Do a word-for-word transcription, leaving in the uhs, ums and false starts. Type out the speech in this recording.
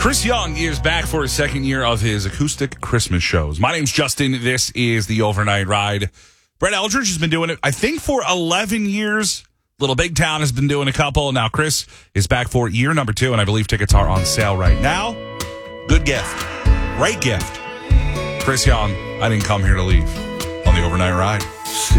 Chris Young is back for his second year of his acoustic Christmas shows. My name's Justin. This is the Overnight Ride. Brett Eldridge has been doing it, I think, for eleven years. Little Big Town has been doing a couple. Now Chris is back for year number two, and I believe tickets are on sale right now. Good gift. Great gift. Chris Young, I didn't come here to leave on the Overnight Ride.